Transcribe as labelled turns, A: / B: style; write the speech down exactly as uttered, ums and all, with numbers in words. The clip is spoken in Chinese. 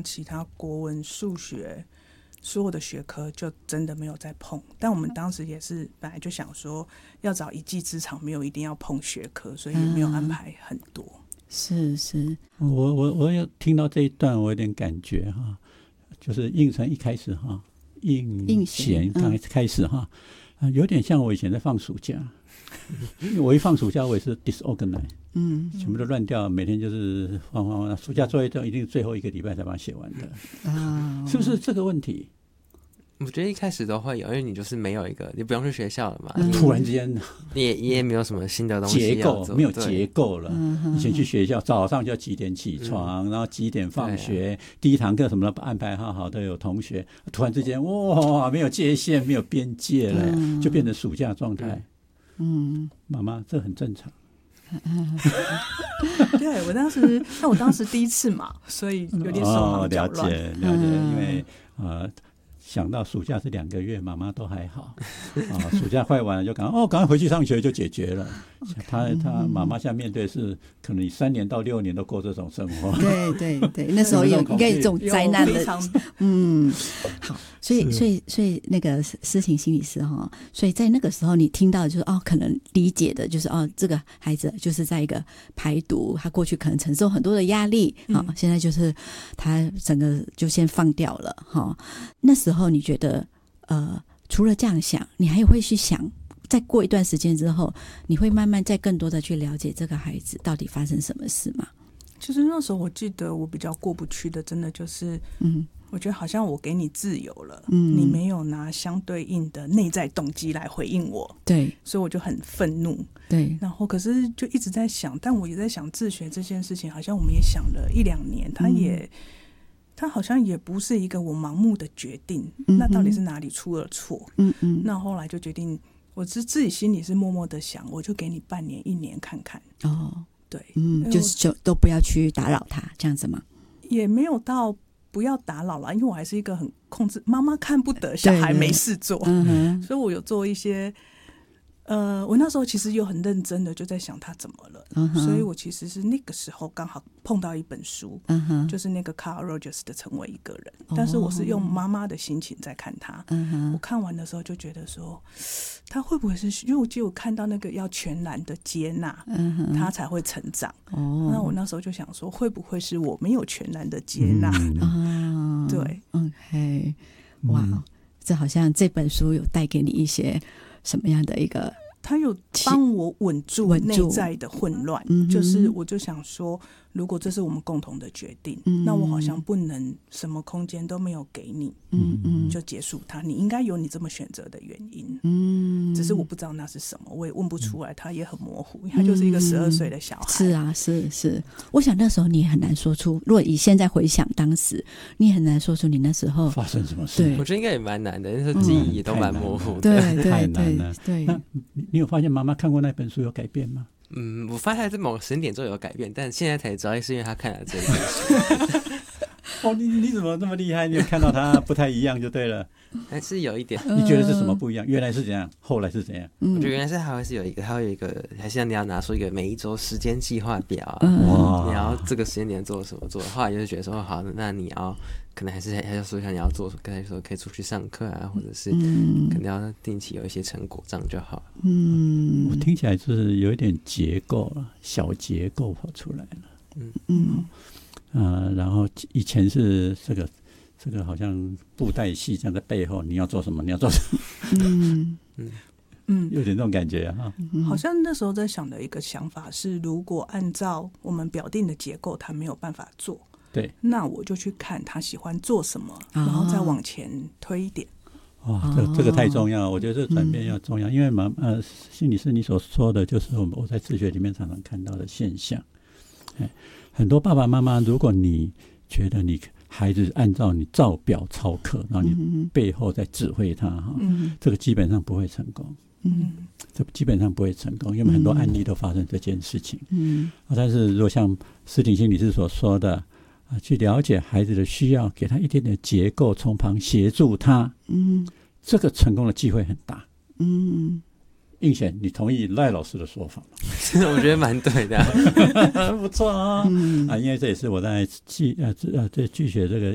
A: 其他国文、数学所有的学科就真的没有再碰。但我们当时也是本来就想说要找一技之长，没有一定要碰学科，所以也没有安排很多。嗯、
B: 是是，
C: 我我我有听到这一段，我有点感觉哈，就是应成一开始哈，应贤刚开始哈、嗯，有点像我以前在放暑假。我一放暑假，我也是 disorganized， 嗯，全部都乱掉，每天就是放放放。暑假作业都一定最后一个礼拜才把它写完的，啊，是不是这个问题？
D: 我觉得一开始都会有，因为你就是没有一个，你不用去学校了嘛，
C: 嗯、突然之间
D: 你也你也没有什么新的东西
C: 结构，没有结构了。
B: 嗯、
C: 以前去学校早上就要几点起床，嗯、然后几点放学，啊、第一堂课什么都安排好好的，有同学。突然之间，哇，没有界限，没有边界了，嗯、就变成暑假状态。嗯，妈妈，这很正常。
A: 对，我当时，那我当时第一次嘛，所以有点手忙脚乱。
C: 哦、了解了解，嗯、因为呃。想到暑假是两个月，妈妈都还好啊。暑假快完了就赶快哦，赶快回去上学就解决了。他他妈妈现在面对是可能你三年到六年都过这种生活。
B: 对对对，那时候有应该有这种灾难的，嗯，好，所以所以所以那个思婷心理师哈，所以在那个时候你听到就是哦，可能理解的就是哦，这个孩子就是在一个排毒，他过去可能承受很多的压力啊、嗯，现在就是他整个就先放掉了哈。那时候。后你觉得呃，除了这样想，你还会去想，再过一段时间之后，你会慢慢再更多的去了解这个孩子到底发生什么事吗？
A: 其实那时候我记得我比较过不去的，真的就是，嗯，我觉得好像我给你自由了，嗯，你没有拿相对应的内在动机来回应我，
B: 对，
A: 所以我就很愤怒，
B: 对，
A: 然后可是就一直在想，但我也在想自学这件事情，好像我们也想了一两年，他也。嗯他好像也不是一个我盲目的决定，嗯、那到底是哪里出了错？嗯嗯，那后来就决定，我是自己心里是默默的想，我就给你半年、一年看看。
B: 哦，
A: 对，
B: 嗯，就是就都不要去打扰他，这样子吗？
A: 也没有到不要打扰了，因为我还是一个很控制，妈妈看不得小孩没事做，嗯、所以我有做一些。呃，我那时候其实有很认真的就在想他怎么了，嗯、所以我其实是那个时候刚好碰到一本书，嗯、就是那个 Carl Rogers 的《成为一个人》，哦，但是我是用妈妈的心情在看他，嗯。我看完的时候就觉得说，他会不会是因为我记得我看到那个要全然的接纳，嗯、他才会成长。哦，那我那时候就想说，会不会是我没有全然的接纳？嗯、对
B: ，OK， 哇，嗯，这好像这本书有带给你一些。什么样的一个？
A: 他有帮我稳住内在的混乱，嗯、就是我就想说，如果这是我们共同的决定，嗯、那我好像不能什么空间都没有给你，嗯嗯，就结束它。你应该有你这么选择的原因，嗯，只是我不知道那是什么，我也问不出来，他也很模糊，他就是一个十二岁的小孩。
B: 是啊，是是，我想那时候你也很难说出，如果以现在回想当时，你也很难说出你那时候
C: 发生什么事。
D: 我觉得应该也蛮难的，那时候记忆也都蛮模糊的，
B: 对对
C: 太难了。
B: 对，
C: 那你有发现妈妈看过那本书有改变吗？
D: 嗯，我发现在某个时间点之后有改变，但现在才知道是因为他看了这一本书。
C: 哦，你你怎么那么厉害？你有看到他不太一样就对了。
D: 还是有一点。
C: 你觉得是什么不一样？原来是怎样，后来是怎样？
D: 我觉得原来是还会是有一个，还会有一个，还是你要拿出一个每一周时间计划表啊，
C: 哇，
D: 你要这个时间点做什么做。后来就是觉得说，好，那你要可能还是还要说一下你要做，刚才说可以出去上课啊，或者是可能要定期有一些成果，这样就好了。
C: 嗯，我听起来就是有一点结构了，小结构跑出来了。嗯嗯。呃，然后以前是这个这个好像布袋戏这样在背后，你要做什么，你要做什么，嗯嗯嗯，有点这种感觉啊。
A: 好像那时候在想的一个想法是，如果按照我们表定的结构，他没有办法做，
C: 对，
A: 那我就去看他喜欢做什么，然后再往前推一点。
C: 哇，这这个太重要了，我觉得这个转变要重要，嗯、因为嘛呃，心理师你所说的就是我们我在自学里面常常看到的现象。很多爸爸妈妈，如果你觉得你孩子按照你照表操课，然后你背后在指挥他，嗯、这个基本上不会成功。嗯，这基本上不会成功，因为很多案例都发生这件事情。嗯，但是如果像思婷心理师所说的，啊，去了解孩子的需要，给他一点点结构，从旁协助他，嗯，这个成功的机会很大。嗯。应贤，你同意赖老师的说法吗？
D: 我觉得蛮对的、
C: 啊，不错啊、嗯、啊！因为这也是我在剧呃呃在剧学这个